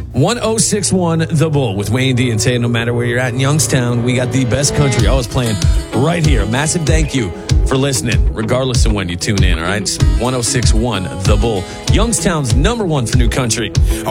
1061 The Bull with Wayne D and Tay. No matter where you're at in Youngstown, we got the best country always playing right here. A massive thank you for listening, regardless of when you tune in, all right? It's 1061 The Bull, Youngstown's #1 for new country.